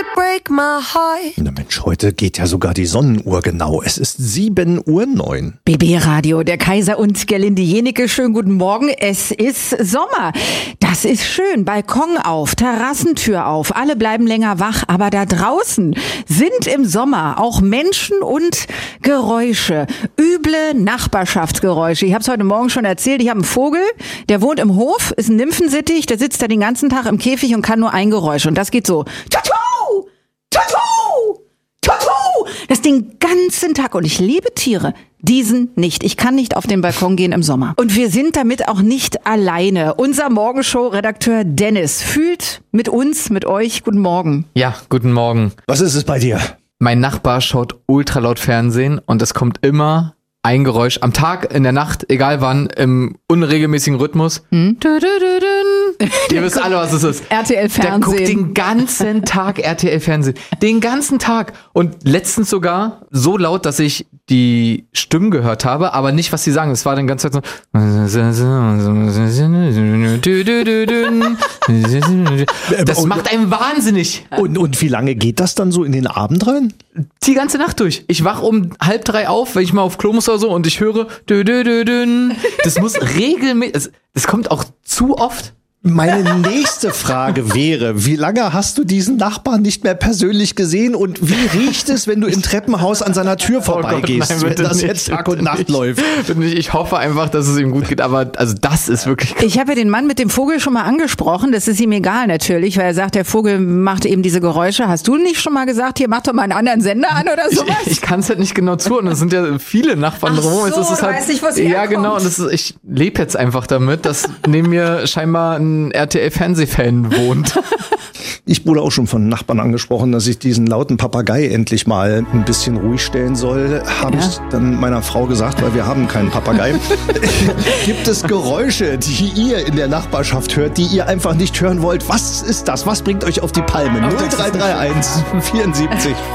would break my heart. Na Mensch, heute geht ja sogar die Sonnenuhr genau. Es ist 7:09 Uhr. BB Radio, der Kaiser und Gerlinde Jenecke. Schönen guten Morgen. Es ist Sommer. Das ist schön. Balkon auf, Terrassentür auf. Alle bleiben länger wach. Aber da draußen sind im Sommer auch Menschen und Geräusche. Üble Nachbarschaftsgeräusche. Ich habe es heute Morgen schon erzählt. Ich habe einen Vogel, der wohnt im Hof, ist ein Nymphensittich. Der sitzt da den ganzen Tag im Käfig und kann nur ein Geräusch. Und das geht so. Tutu! Tutu! Tutu! Das den ganzen Tag. Und ich liebe Tiere. Diesen nicht. Ich kann nicht auf den Balkon gehen im Sommer. Und wir sind damit auch nicht alleine. Unser Morgenshow-Redakteur Dennis fühlt mit uns, mit euch. Guten Morgen. Ja, guten Morgen. Was ist es bei dir? Mein Nachbar schaut ultralaut Fernsehen und es kommt immer ein Geräusch am Tag, in der Nacht, egal wann, im unregelmäßigen Rhythmus. Ihr wisst alle, was es ist. RTL-Fernsehen. Der guckt den ganzen Tag RTL-Fernsehen. Den ganzen Tag. Und letztens sogar so laut, dass ich die Stimmen gehört habe, aber nicht, was sie sagen. Es war dann ganz Zeit so. Das macht einen wahnsinnig. Und wie lange geht das dann so in den Abend rein? Die ganze Nacht durch. Ich wach um 2:30 auf, wenn ich mal auf Klo muss oder so und ich höre das muss regelmäßig, das kommt auch zu oft. Meine nächste Frage wäre, wie lange hast du diesen Nachbarn nicht mehr persönlich gesehen und wie riecht es, wenn du im Treppenhaus an seiner Tür vorbeigehst, nein, wenn das jetzt Tag und Nacht läuft? Ich hoffe einfach, dass es ihm gut geht, aber also das ist wirklich krass. Ich habe ja den Mann mit dem Vogel schon mal angesprochen. Das ist ihm egal natürlich, weil er sagt, der Vogel macht eben diese Geräusche. Hast du nicht schon mal gesagt, hier mach doch mal einen anderen Sender an oder sowas? Ich kann es halt nicht genau zuhören. Es sind ja viele Nachbarn drumherum. So, Es ist halt, weiß nicht, was ja herkommt. genau. Und ich lebe jetzt einfach damit, dass neben mir scheinbar ein RTL-Fernsehfan wohnt. Ich wurde auch schon von Nachbarn angesprochen, dass ich diesen lauten Papagei endlich mal ein bisschen ruhig stellen soll. Habe ich dann meiner Frau gesagt, weil wir haben keinen Papagei. Gibt es Geräusche, die ihr in der Nachbarschaft hört, die ihr einfach nicht hören wollt? Was ist das? Was bringt euch auf die Palme? 0331 74